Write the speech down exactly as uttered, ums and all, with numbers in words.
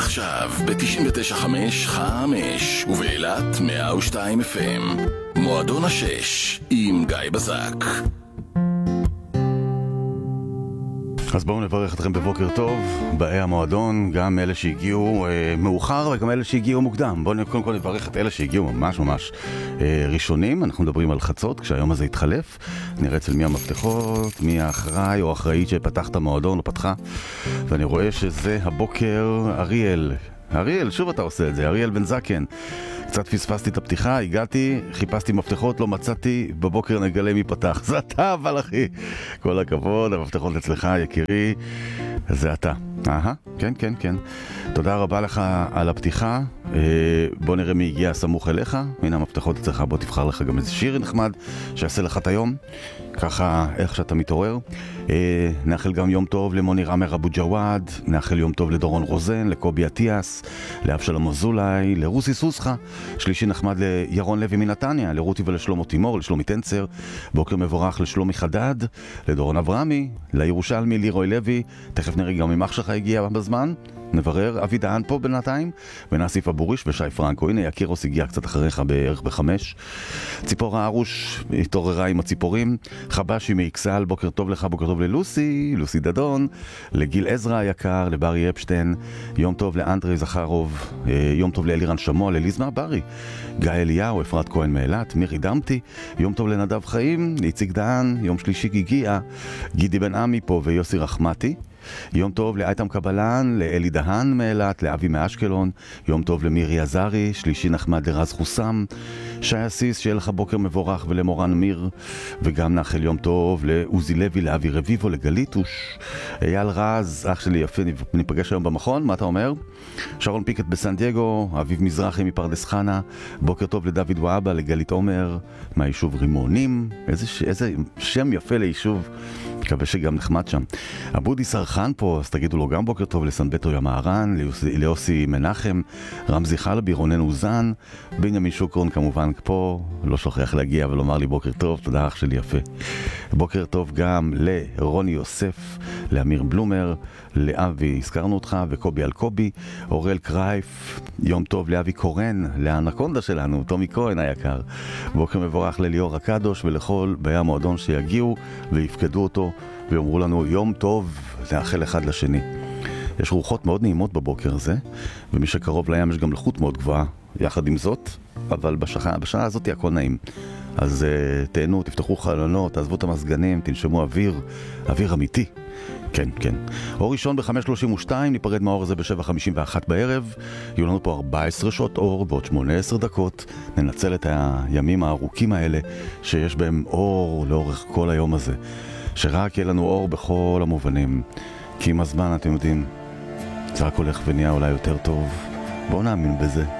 עכשיו ב-תשעים ותשע נקודה חמש חמש ובאילת מאה ושתיים אף אם. מועדון השש עם גיא בזק. אז בואו נברך אתכם בבוקר טוב, באי המועדון, גם אלה שהגיעו אה, מאוחר וגם אלה שהגיעו מוקדם. בואו קודם כל נברך את אלה שהגיעו ממש ממש אה, ראשונים. אנחנו מדברים על חצות, כשהיום הזה יתחלף. נראה אצל מי המפתחות, מי האחראי או האחראית שפתח את המועדון או פתחה. ואני רואה שזה הבוקר אריאל. אריאל, שוב אתה עושה את זה, אריאל בן זקן. קצת פספסתי את הפתיחה, הגעתי, חיפשתי מפתחות, לא מצאתי, בבוקר נגלה מי פתח. זה אתה, אבל אחי. כל הכבוד, המפתחות אצלך, יקירי. זה אתה. אהה, כן, כן, כן. תודה רבה לך על הפתיחה. בוא נראה מי הגיע סמוך אליך. הנה המפתחות אצלך, בוא תבחר לך גם איזה שיר נחמד שיעשה לך את היום. ככה, איך שאתה מתעורר. נאחל גם יום טוב למוני רמר אבו ג'וואד, נאחל יום טוב לדורון רוזן, לקובי עטיאס, לאבשלום אזולאי, לרוסי סוסחה, שלישי נחמד לירון לוי מנתניה, לרותי ולשלמה תימור, לשלומי טנצר, בוקר מבורך לשלומי חדד, לדורון אברמי, לירושלמי לירוי לוי, תכף נראה גם ממך שלך הגיע בזמן, נברר, אבי דהן פה בינתיים, ונאסיף אבוריש ושי פרנקו, הנה יקירוס הגיע קצת אחריך בערך בחמש, ציפור הארוש התעוררה עם הציפורים, חבשי מאיקסל, בוקר טוב לך, בוקר טוב ללוסי, לוסי דדון, לגיל עזרא היקר, לברי אפשטיין, יום טוב לאנדרי זכרוב, יום טוב לאלירן שמוע, לליזמה ברי, גיא אליהו, אפרת כהן מאילת, מירי דמתי, יום טוב לנדב חיים, ליציק דהן, יום שלישי גיגיה, גידי בן עמי פה ויוסי רחמתי, יום טוב לאייתם קבלן, לאלי דהן מאילת, לאבי מאשקלון, יום טוב למירי עזרי, שלישי נחמד לרז חוסם, שי אסיס, שיהיה לך בוקר מבורך, ולמורן מיר, וגם נאחל יום טוב לעוזי לוי, לאבי רביבו, לגליטוש, אייל רז, אח שלי יפה, ניפגש היום במכון, מה אתה אומר? שרון פיקט בסן דייגו, אביב מזרחי מפרדס חנה, בוקר טוב לדוד ואבא, לגלית עומר, מהיישוב רימונים, איזה, איזה שם יפה ליישוב, מקווה שגם נחמד שם. אבודי סרחן פה, אז תגידו לו גם בוקר טוב לסנבטו ימהרן, ליוסי מנחם, רמזי חלבי, רונן אוזן, בנימין שוקרון כמובן פה, לא שוכח להגיע ולומר לי בוקר טוב, תודה אח שלי יפה. בוקר טוב גם לרוני יוסף, לאמיר בלומר, לאבי, הזכרנו אותך, וקובי על קובי, אורל קרייף, יום טוב לאבי קורן, לאנקונדה שלנו, תומי כהן היקר, בוקר מבורך לליאור הקדוש ולכל באי המועדון שיגיעו ויפקדו אותו ויאמרו לנו יום טוב, נאחל אחד לשני. יש רוחות מאוד נעימות בבוקר הזה, ומי שקרוב לים יש גם לחות מאוד גבוהה, יחד עם זאת, אבל בשעה, בשעה הזאת הכל נעים. אז uh, תהנו, תפתחו חלונות, תעזבו את המסגנים, תנשמו אוויר, אוויר אמיתי. כן, כן. אור ראשון ב-חמש שלושים ושתיים, ניפרד מהאור הזה ב-שבע חמישים ואחת בערב. יהיו לנו פה ארבע עשרה שעות אור, בעוד שמונה עשרה דקות. ננצל את הימים הארוכים האלה, שיש בהם אור לאורך כל היום הזה. שרק יהיה לנו אור בכל המובנים. כי עם הזמן, אתם יודעים, זה רק הולך ונהיה אולי יותר טוב. בואו נאמין בזה.